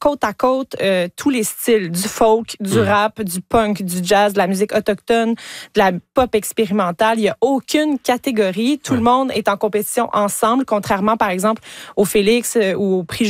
côte à côte tous les styles, du folk, du rap, du punk, du jazz, de la musique autochtone, de la pop expérimentale. Il n'y a aucune catégorie. Tout le monde est en compétition ensemble, contrairement, par exemple, au Félix ou au prix